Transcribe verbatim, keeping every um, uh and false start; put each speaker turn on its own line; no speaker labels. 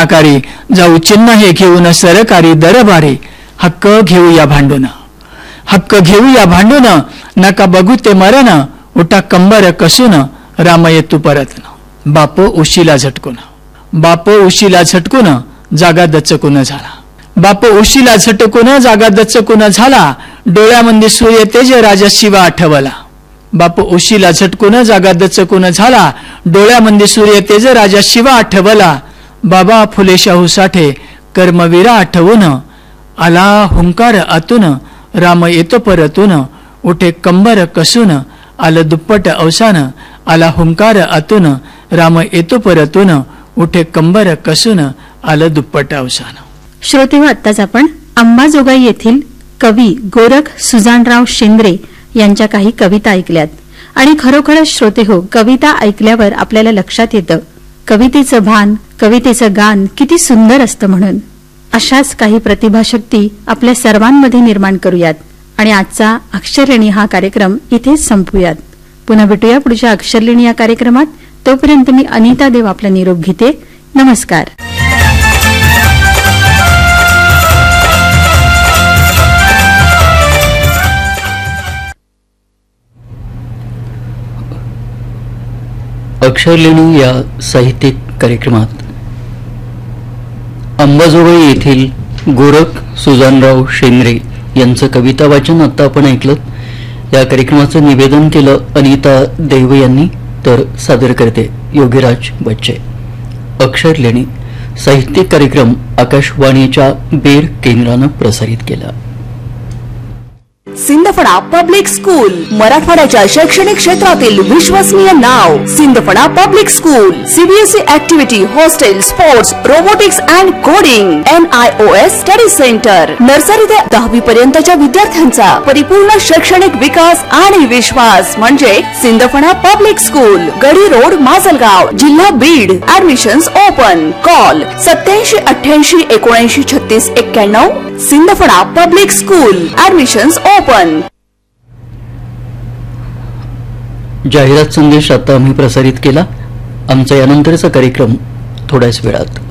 गुणाकारी जाऊ चिन्ह हे घेऊन सरकारी दरबारी हक्क घेऊया भांडून हक्क घेऊया भांडून नका बघू ते मरण उठा कंबर कसून राम येतू परतन बाप उशीला झटकून बाप उशीला झटकून जागा दचकून झाला बाप उशीला झटकून जागा दचकून झाला डोळ्यामध्ये सूर्य तेज राजा शिवा आठवला बाप उशीला झटकून जागा दचकून झाला डोळ्यामध्ये सूर्य तेज राजा शिवा आठवला बाबा फुले शाहू साठे कर्मवीरा आठवून आला हुंकार आतून राम येतो परतून उठे कंबर कसून आलं दुप्पट अवसान आला हुंकार आतून राम येतो परतून उठे कंबर कसून आलं दुप्पट अवसान.
श्रोतेहो, आत्ताच आपण अंबाजोगाई येथील कवी गोरख सुजानराव शेंद्रे यांच्या काही कविता ऐकल्यात आणि खरोखरच श्रोतेहो, कविता ऐकल्यावर आपल्याला लक्षात येतं कवितेचं भान, कवितेचं गान किती सुंदर असतं. म्हणून अशाच काही प्रतिभाशक्ती आपल्या सर्वांमध्ये निर्माण करूयात आणि आजचा अक्षरलेणी हा कार्यक्रम इथेच संपवूयात. पुन्हा भेटूया पुढच्या अक्षरलेणी या कार्यक्रमात. तोपर्यंत मी अनिता देव आपला निरोप घेते. नमस्कार.
अक्षरलेणी या साहित्यिक कार्यक्रमात अंबाजोगाई येथील गोरख सुजानराव शेंद्रे यांचं कविता वाचन आता आपण ऐकलं. या कार्यक्रमाचं निवेदन केलं अनिता देव यांनी, तर सादर करते योगीराज बच्चे. अक्षरलेणी साहित्यिक कार्यक्रम आकाशवाणीच्या बेर केंद्रानं प्रसारित केला.
सिंदफणा पब्लिक स्कूल, मराठवाड्याच्या शैक्षणिक क्षेत्रातील विश्वसनीय नाव. Sindphana public school, CBSE activity, hostel, sports, robotics and coding, N I O S study centre. Nursery ते दहावी पर्यंतच्या विद्यार्थ्यांचा परिपूर्ण शैक्षणिक विकास आणि विश्वास म्हणजे सिंदफणा पब्लिक स्कूल, गडी रोड, माजलगाव, जिल्हा बीड. Admissions open. कॉल सत्याऐंशी अठ्ठ्याऐंशी एकोणऐंशी छत्तीस एक्क्याण्णव. Sindphana public school. Admissions open.
जाहिरात संदेश आता आम्ही प्रसारित केला. आमचा यानंतरचा कार्यक्रम थोड्याच वेळात.